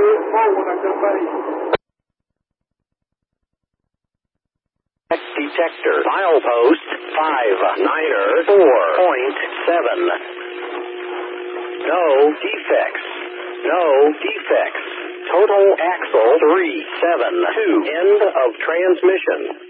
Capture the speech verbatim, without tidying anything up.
Detector. Milepost five niner four point seven. No defects. No defects. Total axle three seven two. End of transmission.